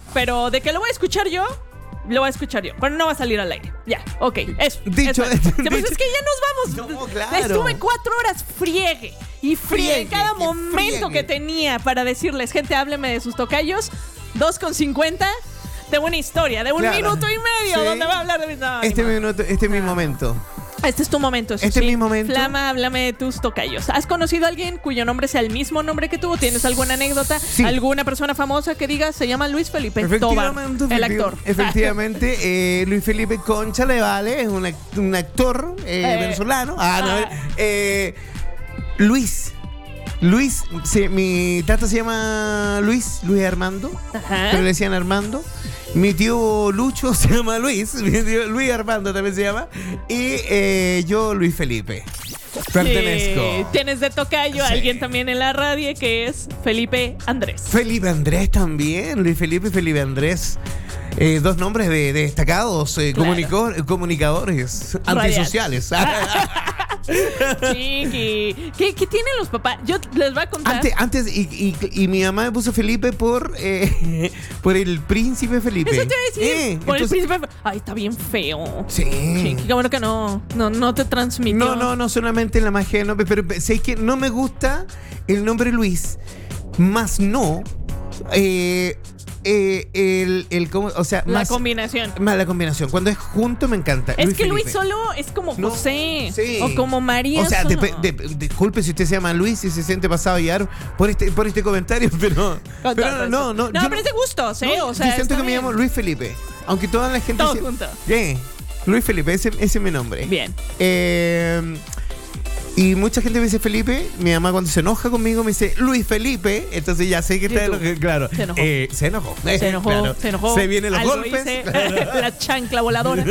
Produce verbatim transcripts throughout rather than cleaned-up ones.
pero de que lo voy a escuchar yo, lo voy a escuchar yo, pero no va a salir al aire. Ya, ok, eso. Dicho, eso. Sí, pues dicho. es que ya nos vamos. No, claro. Estuve cuatro horas friegue y friegue, Friegue, cada que momento friegue. que tenía para decirles, gente, hábleme de sus tocayos. dos con cincuenta de una historia, de un Claro. minuto y medio, Sí. donde va a hablar de mis... No, Este, ni modo. minuto, este es mi momento. Este es tu momento, eso Este sí. es mi momento. Flama, háblame de tus tocayos. ¿Has conocido a alguien cuyo nombre sea el mismo nombre que tú? ¿Tienes alguna anécdota? Sí. ¿Alguna persona famosa que diga se llama Luis Felipe Tobar, Efectivamente, el efecti- actor? Efectivamente, eh, Luis Felipe Concha le vale, es un, act- un actor eh, Eh, venezolano. Ah, no, ah. eh, Luis. Luis, sí, mi tata se llama Luis, Luis Armando, Ajá. pero le decían Armando. Mi tío Lucho se llama Luis, mi tío Luis Armando también se llama. Y eh, yo, Luis Felipe. Pertenezco. Sí. Tienes de tocayo a Sí. alguien también en la radio que es Felipe Andrés. Felipe Andrés también, Luis Felipe y Felipe Andrés. Eh, dos nombres de, de destacados eh, Claro. comunico- comunicadores Radial. antisociales. Chiqui. ¿Qué, ¿Qué tienen los papás? Yo les voy a contar. Antes, antes y, y- y mi mamá me puso Felipe por, eh, por el príncipe Felipe. Eso te iba a decir. Eh, por entonces- el príncipe. Ay, está bien feo. Sí. Chiqui, qué bueno que no, no, no te transmitió. No, no, no solamente la magia de nombre, pero sé que no me gusta el nombre Luis, más no eh, eh, el, el cómo- o sea, La más, combinación. más la combinación. Cuando es junto me encanta. Es que Luis Felipe. solo es como No, José. sí. O como María. O sea, solo. depe- de- disculpe si usted se llama Luis y se siente pasado a llevar por este, por este comentario, pero, Con pero todo no, no, respeto. No, yo pero es de gustos, ¿eh? no, o sea, yo siento está que me bien. llamo Luis Felipe. Aunque toda la gente Todo dice- junto. Yeah, Luis Felipe, ese, ese es mi nombre. Bien. Eh, y mucha gente me dice Felipe. Mi mamá cuando se enoja conmigo me dice Luis Felipe. Entonces ya sé que está ¿Y tú? enojado. Claro. Se enojó. Eh, se enojó. Se enojó, Claro. se enojó. Se vienen los Algo golpes. hice. Claro. La chancla voladora.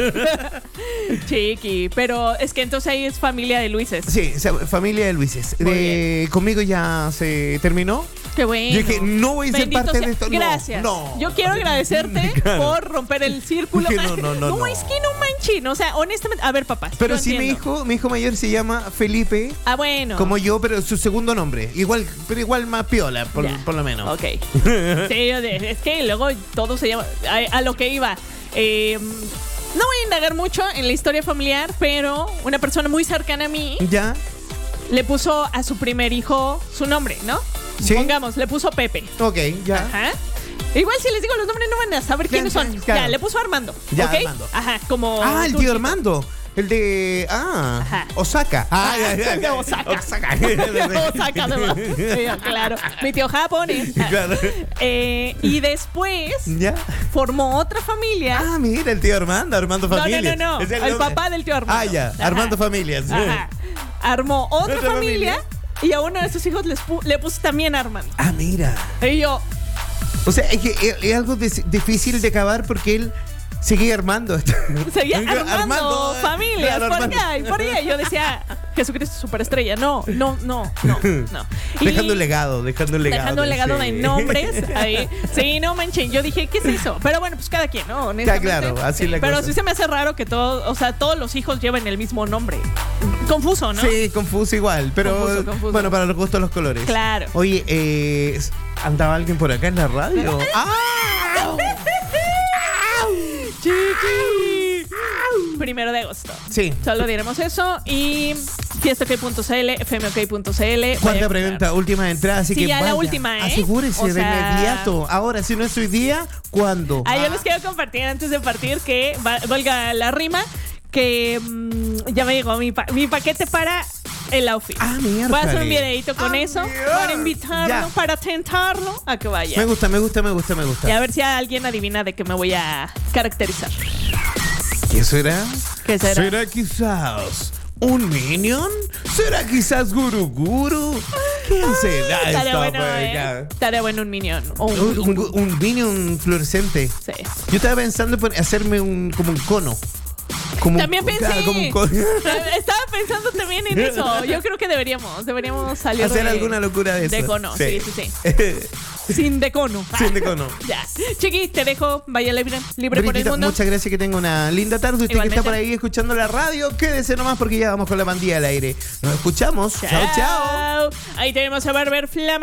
Chiqui. Pero es que entonces ahí es familia de Luises. Sí, o sea, familia de Luises. Muy De- conmigo ya se terminó. Qué bueno. Yo dije, no voy a ser Bendito parte sea- de esto. No, Gracias. no. Yo quiero agradecerte Claro. por romper el círculo. Dije, no, no, no, no. es que no manchen. O sea, honestamente, a ver, papás. Pero yo sí, mi entiendo. hijo, mi hijo mayor se llama Felipe, Ah, bueno. como yo, pero su segundo nombre. Igual, pero igual más piola, por, Ya. por lo menos. Ok. Sí, yo de- es que luego todo se llama. A, a lo que iba. Eh, no voy a indagar mucho en la historia familiar, pero una persona muy cercana a mí ¿Ya? le puso a su primer hijo su nombre, ¿no? Sí. Pongamos, le puso Pepe. Ok, ya. Ajá. Igual si les digo los nombres no van a saber quiénes Ya, son. ya, claro. Ya, le puso Armando. Ya, ¿ok? Armando. Ajá, como. Ah, el tú, tío chico. Armando. El de. Ah, Ajá. Osaka. Ah, ya, ya, De ya. Osaka. Osaka. Osaka, además. Sí, claro. Mi tío japonés. Claro. Eh, y después ¿Ya? formó otra familia. Ah, mira, el tío Armando, Armando no, no, Familias. no, no. Es El, nombre. papá del tío Armando. Ah, ya, Ajá. Armando Familias. Ajá. Armó otra, Otra familia, familia. y a uno de sus hijos les pu- le puso también Armando. Ah, mira. Y yo, O sea, es que es, es algo dis- difícil de acabar porque él seguía armando. seguía armando, Armando, familias claro, por Armando. allá y por allá. Yo decía, Jesucristo superestrella. No, no, no, no, no. Y Dejando un legado, dejando un legado. dejando un legado sí. de nombres ahí. Sí, no manchen. Yo dije, ¿qué es eso? Pero bueno, pues cada quien, ¿no? Honestamente. claro, así es la Pero cosa. sí se me hace raro que todos, o sea, todos los hijos lleven el mismo nombre. Confuso, ¿no? Sí, confuso igual, pero Confuso, confuso. bueno, para los gustos los colores. Claro. Oye, eh, ¿andaba alguien por acá en la radio? ¡Ah! Chiqui. Primero de agosto. Sí. Solo diremos eso. Y fiestaok punto c l, f m o k punto c l. Cuarta preventa, última entrada, así Sí, que ya la vaya, última, ¿eh? asegúrese O de sea- inmediato. Ahora, si no es hoy día, ¿cuándo? Ah, yo Ah. les quiero compartir antes de partir que va- valga la rima que mm, ya me llegó mi, pa- mi paquete para el outfit. Ah, miércoles. Voy a hacer un videito con Ah, eso mira. para invitarlo, Ya. para tentarlo a que vaya. Me gusta, me gusta, me gusta, me Y gusta. a ver si alguien adivina de qué me voy a caracterizar. ¿Qué será? ¿Qué será? ¿Será quizás un Minion? ¿Será quizás Guru Guru? ¿Quién será Estaría esta bueno, pareja? ¿eh? Estaría bueno un minion. O un, Un, un- un Minion fluorescente. sí. Yo estaba pensando en hacerme un como un cono. Como un- También pensé. claro, como un cono. Estaba pensando también en eso. Yo creo que deberíamos, deberíamos salir Hacer de, alguna locura de eso. de cono. Sí, sí, sí. Sin de cono. Sin de cono. Ya. Chiqui, te dejo. Vaya libre, libre por el Briquita, mundo. muchas gracias, que tenga una linda tarde. Usted que Igualmente. está por ahí escuchando la radio, quédese nomás porque ya vamos con la pandilla al aire. Nos escuchamos. Chao, chao. Ahí tenemos a Barber Flama.